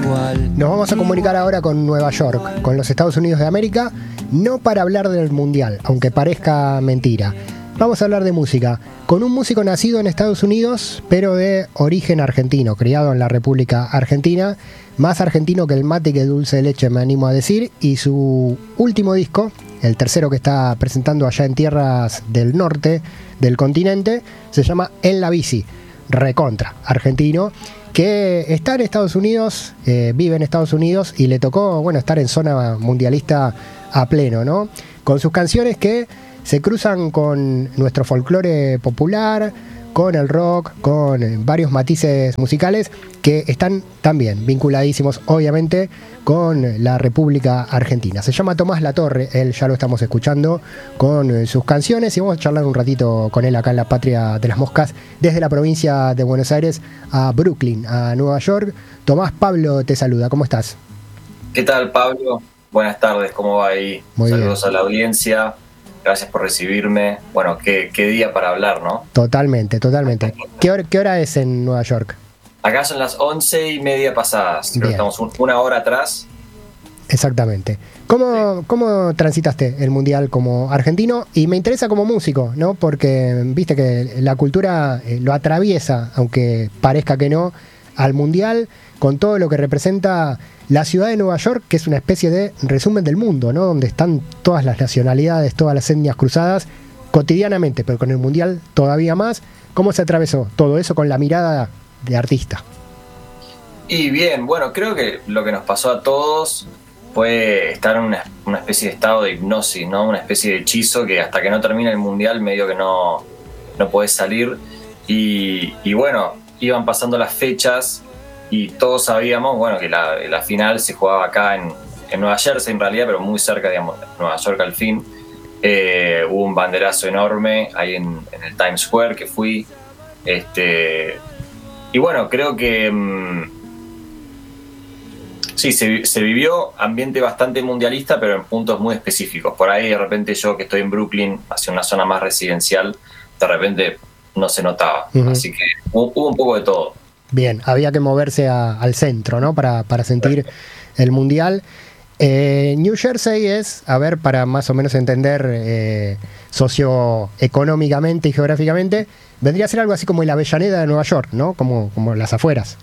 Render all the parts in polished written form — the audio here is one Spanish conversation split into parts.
Nos vamos a comunicar ahora con Nueva York, con los Estados Unidos de América, no para hablar del Mundial, aunque parezca mentira. Vamos a hablar de música, con un músico nacido en Estados Unidos, pero de origen argentino, criado en la República Argentina, más argentino que el mate y que dulce de leche, me animo a decir, y su último disco, el tercero que está presentando allá en tierras del norte del continente, se llama En la Bici, recontra argentino, que está en Estados Unidos, vive en Estados Unidos y le tocó, bueno, estar en zona mundialista a pleno, ¿no? Con sus canciones que se cruzan con nuestro folclore popular, con el rock, con varios matices musicales que están también vinculadísimos, obviamente, con la República Argentina. Se llama Tomás Latorre, él ya lo estamos escuchando con sus canciones y vamos a charlar un ratito con él acá en la Patria de las Moscas, desde la provincia de Buenos Aires a Brooklyn, a Nueva York. Tomás, Pablo te saluda, ¿cómo estás? ¿Qué tal, Pablo? Buenas tardes, ¿cómo va ahí? Muy Saludos bien. A la audiencia. Gracias por recibirme. Bueno, qué día para hablar, ¿no? Totalmente. ¿Qué hora es en Nueva York? Acá son las 11:30 pasadas. Creo que estamos una hora atrás. Exactamente. ¿Cómo transitaste el Mundial como argentino? Y me interesa como músico, ¿no? Porque viste que la cultura lo atraviesa, aunque parezca que no, al Mundial, con todo lo que representa la ciudad de Nueva York, que es una especie de resumen del mundo, ¿no? Donde están todas las nacionalidades, todas las etnias cruzadas cotidianamente, pero con el Mundial todavía más. ¿Cómo se atravesó todo eso con la mirada de artista? Y bien, bueno, creo que lo que nos pasó a todos fue estar en una especie de estado de hipnosis, ¿no? Una especie de hechizo que hasta que no termina el Mundial medio que no podés salir. Y bueno, iban pasando las fechas y todos sabíamos, bueno, que la final se jugaba acá en Nueva Jersey en realidad, pero muy cerca, digamos, de Nueva York al fin. Hubo un banderazo enorme ahí en el Times Square que fui. Y bueno, creo que sí, se vivió ambiente bastante mundialista, pero en puntos muy específicos. Por ahí de repente yo que estoy en Brooklyn, hacia una zona más residencial, de repente no se notaba. Uh-huh. Así que hubo un poco de todo. Bien, había que moverse al centro, ¿no? Para sentir el Mundial. New Jersey es, a ver, para más o menos entender socioeconómicamente y geográficamente, vendría a ser algo así como la Avellaneda de Nueva York, ¿no? Como las afueras.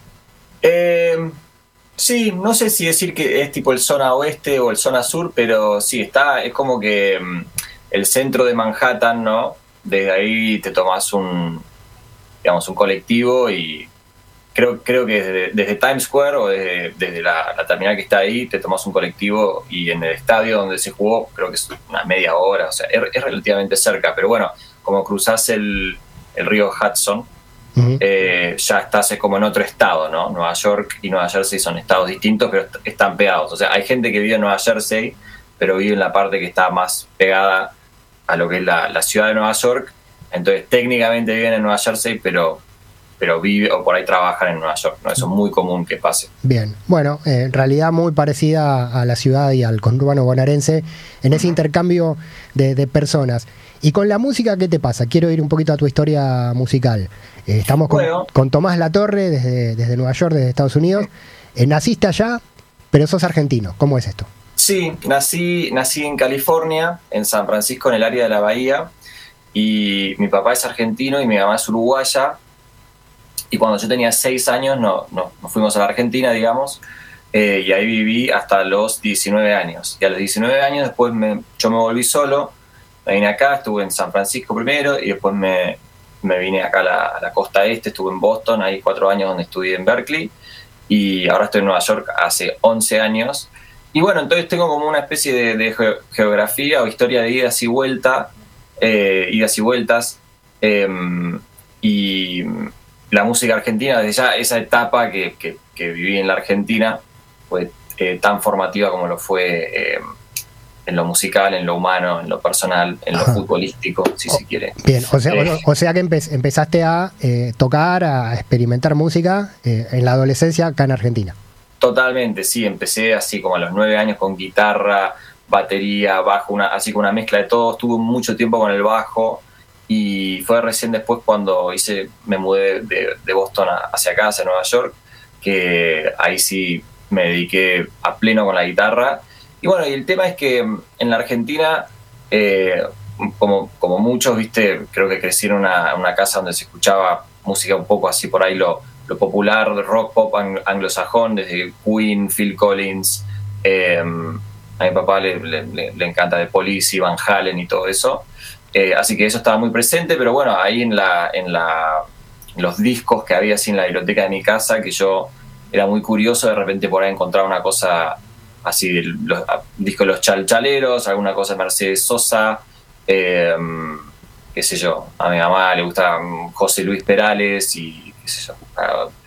Sí, no sé si decir que es tipo el zona oeste o el zona sur, pero sí, es como que el centro de Manhattan, ¿no? Desde ahí te tomás un colectivo y creo que desde Times Square o desde la terminal que está ahí, te tomás un colectivo y en el estadio donde se jugó, creo que es una media hora, o sea, es relativamente cerca, pero bueno, como cruzás el río Hudson, uh-huh. Ya estás como en otro estado, ¿no? Nueva York y Nueva Jersey son estados distintos, pero están pegados. O sea, hay gente que vive en Nueva Jersey, pero vive en la parte que está más pegada a lo que es la ciudad de Nueva York. Entonces, técnicamente viven en Nueva Jersey, pero vive o por ahí trabajan en Nueva York, ¿no? Eso es muy común que pase. Bien, bueno, en realidad muy parecida a la ciudad y al conurbano bonaerense en ese intercambio de personas. Y con la música, ¿qué te pasa? Quiero ir un poquito a tu historia musical. Estamos con Tomás Latorre desde Nueva York, desde Estados Unidos. Naciste allá, pero sos argentino. ¿Cómo es esto? Sí, nací en California, en San Francisco, en el área de la Bahía. Y mi papá es argentino y mi mamá es uruguaya. Y cuando yo tenía 6 años nos fuimos a la Argentina, digamos, y ahí viví hasta los 19 años. Y a los 19 años después yo me volví solo, me vine acá, estuve en San Francisco primero y después me vine acá a la costa este, estuve en Boston, ahí 4 años donde estudié en Berkeley, y ahora estoy en Nueva York hace 11 años. Y bueno, entonces tengo como una especie de geografía o historia de idas y vueltas, y la música argentina, desde ya esa etapa que viví en la Argentina fue tan formativa como lo fue en lo musical, en lo humano, en lo personal, en lo futbolístico, si se quiere. Bien, o sea que empezaste a tocar, a experimentar música en la adolescencia acá en Argentina. Totalmente, sí, empecé así como a los 9 años con guitarra, batería, bajo, así con una mezcla de todo, estuve mucho tiempo con el bajo. Y fue recién después cuando me mudé de Boston hacia acá, hacia Nueva York, que ahí sí me dediqué a pleno con la guitarra. Y bueno, y el tema es que en la Argentina, como muchos, viste, creo que crecí en una casa donde se escuchaba música un poco así por ahí, lo popular, rock pop anglosajón, desde Queen, Phil Collins. A mi papá le encanta The Police, Van Halen y todo eso. Así que eso estaba muy presente, pero bueno, ahí en los discos que había así en la biblioteca de mi casa, que yo era muy curioso, de repente por ahí encontrar una cosa así, los discos de los Chalchaleros, alguna cosa de Mercedes Sosa, qué sé yo, a mi mamá le gusta José Luis Perales y qué sé yo,